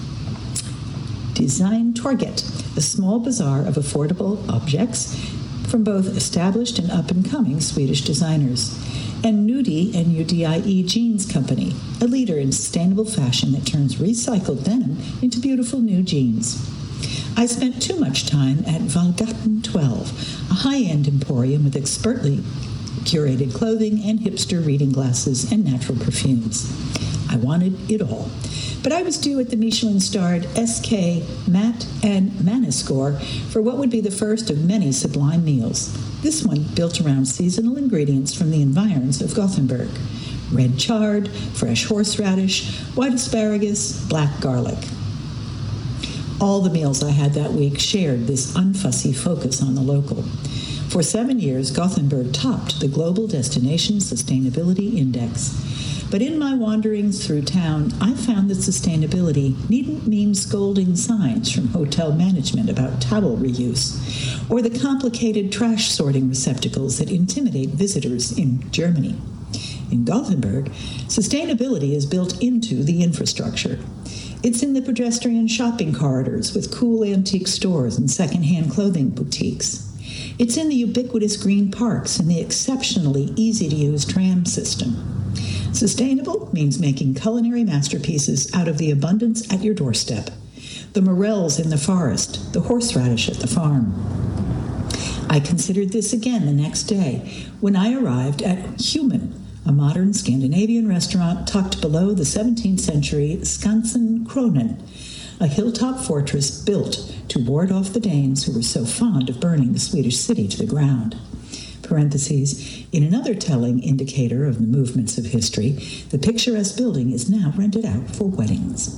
Design Torget, a small bazaar of affordable objects from both established and up-and-coming Swedish designers, and Nudie and U D I E Jeans Company, a leader in sustainable fashion that turns recycled denim into beautiful new jeans. I spent too much time at Valgaten twelve, a high-end emporium with expertly curated clothing and hipster reading glasses and natural perfumes. I wanted it all. But I was due at the Michelin-starred S K Matt and Maniscore for what would be the first of many sublime meals. This one built around seasonal ingredients from the environs of Gothenburg. Red chard, fresh horseradish, white asparagus, black garlic. All the meals I had that week shared this unfussy focus on the local. For seven years, Gothenburg topped the Global Destination Sustainability Index. But in my wanderings through town, I found that sustainability needn't mean scolding signs from hotel management about towel reuse, or the complicated trash sorting receptacles that intimidate visitors in Germany. In Gothenburg, sustainability is built into the infrastructure. It's in the pedestrian shopping corridors with cool antique stores and secondhand clothing boutiques. It's in the ubiquitous green parks and the exceptionally easy-to-use tram system. Sustainable means making culinary masterpieces out of the abundance at your doorstep. The morels in the forest, the horseradish at the farm. I considered this again the next day when I arrived at Human, a modern Scandinavian restaurant tucked below the seventeenth century Skansen Kronen, a hilltop fortress built to ward off the Danes who were so fond of burning the Swedish city to the ground. Parentheses, in another telling indicator of the movements of history, the picturesque building is now rented out for weddings.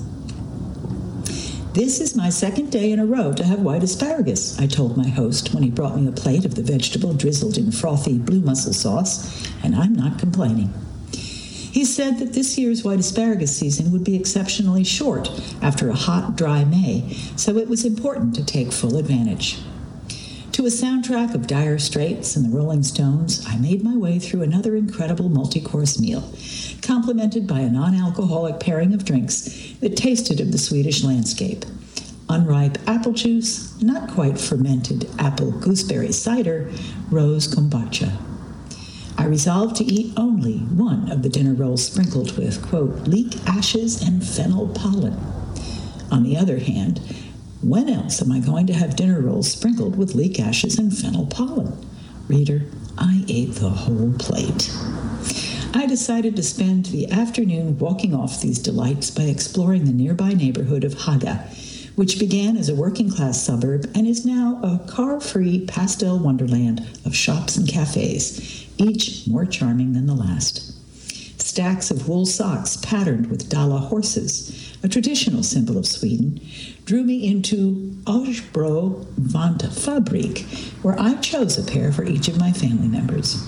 This is my second day in a row to have white asparagus, I told my host when he brought me a plate of the vegetable drizzled in frothy blue mussel sauce, and I'm not complaining. He said that this year's white asparagus season would be exceptionally short after a hot, dry May, so it was important to take full advantage. To a soundtrack of Dire Straits and the Rolling Stones, I made my way through another incredible multi-course meal, complemented by a non-alcoholic pairing of drinks that tasted of the Swedish landscape. Unripe apple juice, not quite fermented apple gooseberry cider, rose kombucha. I resolved to eat only one of the dinner rolls sprinkled with, quote, leek ashes and fennel pollen. On the other hand, when else am I going to have dinner rolls sprinkled with leek ashes and fennel pollen? Reader, I ate the whole plate. I decided to spend the afternoon walking off these delights by exploring the nearby neighborhood of Haga, which began as a working-class suburb and is now a car-free pastel wonderland of shops and cafes, each more charming than the last. Stacks of wool socks patterned with Dala horses, a traditional symbol of Sweden, drew me into Örebro Vantfabrik, where I chose a pair for each of my family members.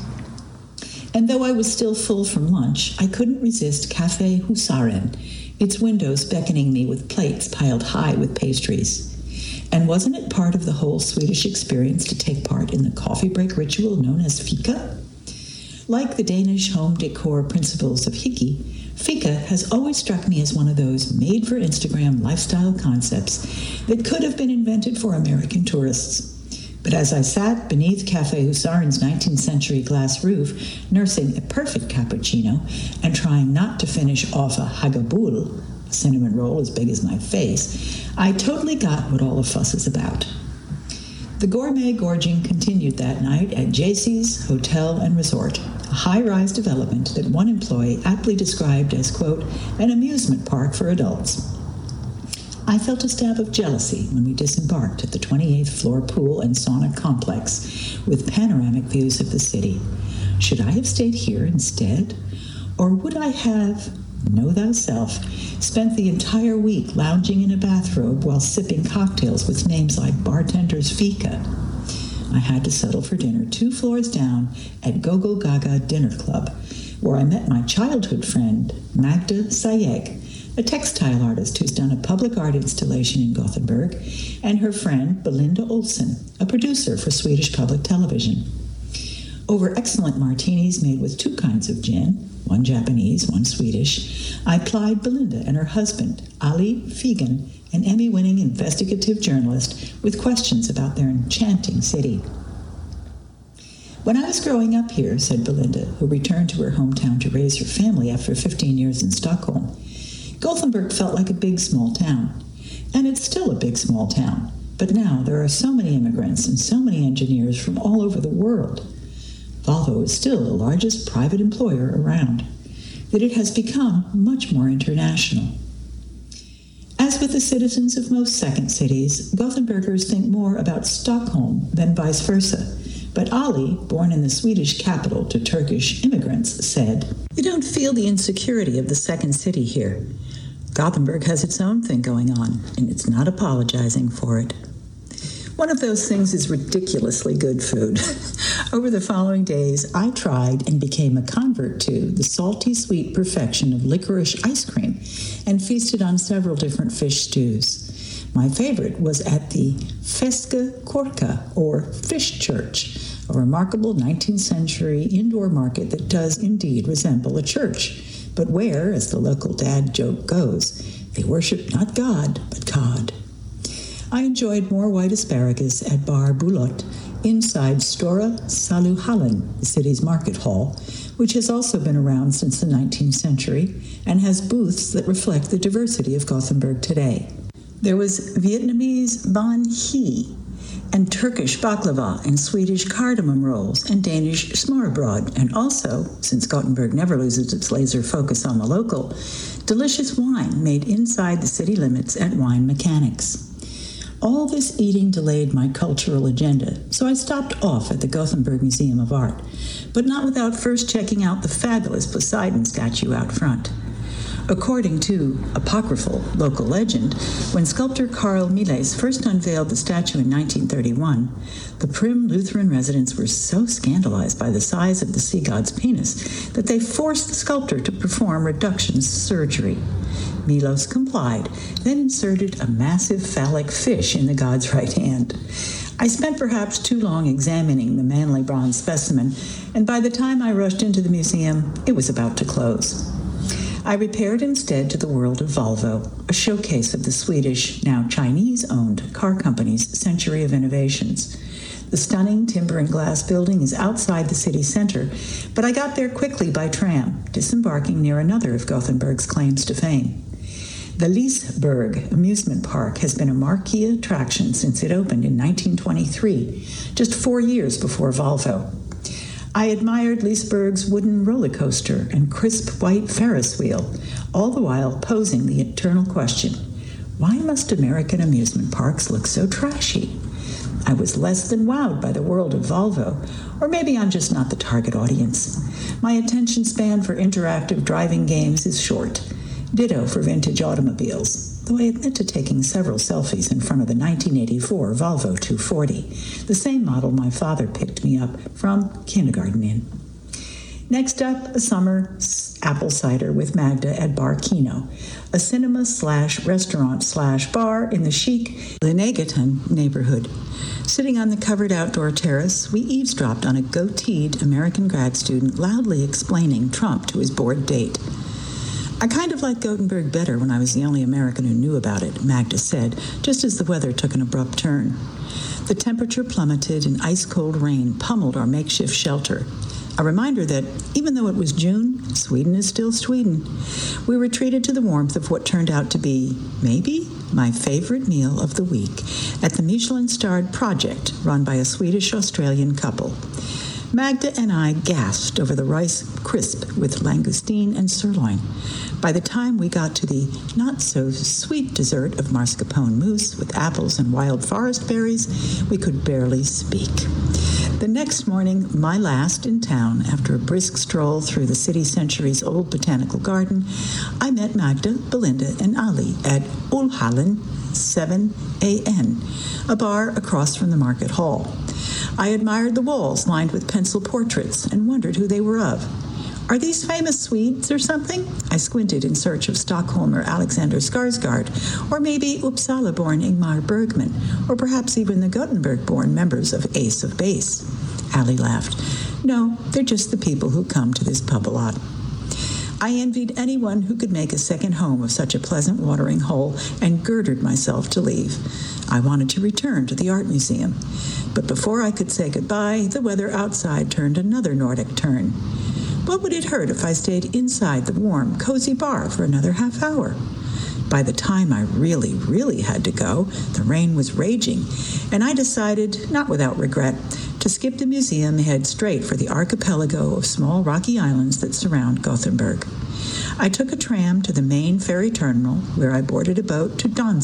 And though I was still full from lunch, I couldn't resist Café Husaren, its windows beckoning me with plates piled high with pastries. And wasn't it part of the whole Swedish experience to take part in the coffee break ritual known as fika? Like the Danish home decor principles of hygge, fika has always struck me as one of those made-for-Instagram lifestyle concepts that could have been invented for American tourists. But as I sat beneath Café Husaren's nineteenth century glass roof, nursing a perfect cappuccino and trying not to finish off a hagabul, a cinnamon roll as big as my face, I totally got what all the fuss is about. The gourmet gorging continued that night at J C's Hotel and Resort, a high-rise development that one employee aptly described as, quote, an amusement park for adults. I felt a stab of jealousy when we disembarked at the twenty-eighth floor pool and sauna complex with panoramic views of the city. Should I have stayed here instead? Or would I have, know thyself, spent the entire week lounging in a bathrobe while sipping cocktails with names like Bartender's Fika? I had to settle for dinner two floors down at Gogo Gaga Dinner Club, where I met my childhood friend, Magda Sayeg, a textile artist who's done a public art installation in Gothenburg, and her friend Belinda Olsen, a producer for Swedish public television. Over excellent martinis made with two kinds of gin, one Japanese, one Swedish, I plied Belinda and her husband, Ali Figen, an Emmy-winning investigative journalist, with questions about their enchanting city. When I was growing up here, said Belinda, who returned to her hometown to raise her family after fifteen years in Stockholm, Gothenburg felt like a big small town. And it's still a big small town, but now there are so many immigrants and so many engineers from all over the world. Volvo is still the largest private employer around, that it has become much more international. As with the citizens of most second cities, Gothenburgers think more about Stockholm than vice versa. But Ali, born in the Swedish capital to Turkish immigrants, said, "You don't feel the insecurity of the second city here. Gothenburg has its own thing going on, and it's not apologizing for it." One of those things is ridiculously good food. Over the following days, I tried and became a convert to the salty sweet perfection of licorice ice cream and feasted on several different fish stews. My favorite was at the Feska Korka, or Fish Church, a remarkable nineteenth century indoor market that does indeed resemble a church, but where, as the local dad joke goes, they worship not God, but cod. I enjoyed more white asparagus at Bar Bulot inside Stora Saluhallen, the city's market hall, which has also been around since the nineteenth century and has booths that reflect the diversity of Gothenburg today. There was Vietnamese banh mi and Turkish baklava and Swedish cardamom rolls and Danish smørrebrød, and also, since Gothenburg never loses its laser focus on the local, delicious wine made inside the city limits at Wine Mechanics. All this eating delayed my cultural agenda, so I stopped off at the Gothenburg Museum of Art, but not without first checking out the fabulous Poseidon statue out front. According to apocryphal local legend, when sculptor Carl Miles first unveiled the statue in nineteen thirty-one, the prim Lutheran residents were so scandalized by the size of the sea god's penis that they forced the sculptor to perform reduction surgery. Milos complied, then inserted a massive phallic fish in the god's right hand. I spent perhaps too long examining the manly bronze specimen, and by the time I rushed into the museum, it was about to close. I repaired instead to the world of Volvo, a showcase of the Swedish, now Chinese-owned car company's century of innovations. The stunning timber and glass building is outside the city center, but I got there quickly by tram, disembarking near another of Gothenburg's claims to fame. The Liseberg amusement park has been a marquee attraction since it opened in nineteen twenty-three, just four years before Volvo. I admired Liseberg's wooden roller coaster and crisp white Ferris wheel, all the while posing the eternal question, why must American amusement parks look so trashy? I was less than wowed by the world of Volvo, or maybe I'm just not the target audience. My attention span for interactive driving games is short. Ditto for vintage automobiles, though I admit to taking several selfies in front of the nineteen eighty-four Volvo two forty, the same model my father picked me up from kindergarten in. Next up, a summer apple cider with Magda at Bar Kino, a cinema slash restaurant slash bar in the chic Linnégatan neighborhood. Sitting on the covered outdoor terrace, we eavesdropped on a goateed American grad student loudly explaining Trump to his bored date. I kind of liked Gothenburg better when I was the only American who knew about it, Magda said, just as the weather took an abrupt turn. The temperature plummeted and ice-cold rain pummeled our makeshift shelter. A reminder that, even though it was June, Sweden is still Sweden. We retreated to the warmth of what turned out to be, maybe, my favorite meal of the week at the Michelin-starred Project run by a Swedish-Australian couple. Magda and I gasped over the rice crisp with langoustine and sirloin. By the time we got to the not-so-sweet dessert of mascarpone mousse with apples and wild forest berries, we could barely speak. The next morning, my last in town, after a brisk stroll through the city century's old botanical garden, I met Magda, Belinda, and Ali at Ullhallen seven A N, a bar across from the market hall. I admired the walls lined with pencil portraits and wondered who they were of. Are these famous Swedes or something? I squinted in search of Stockholmer Alexander Skarsgård, or maybe Uppsala-born Ingmar Bergman, or perhaps even the Gothenburg-born members of Ace of Base. Allie laughed. No, they're just the people who come to this pub a lot. I envied anyone who could make a second home of such a pleasant watering hole and girded myself to leave. I wanted to return to the art museum. But before I could say goodbye, the weather outside turned another Nordic turn. What would it hurt if I stayed inside the warm, cozy bar for another half hour? By the time I really, really had to go, the rain was raging, and I decided, not without regret, to skip the museum and head straight for the archipelago of small rocky islands that surround Gothenburg. I took a tram to the main ferry terminal, where I boarded a boat to Donsö.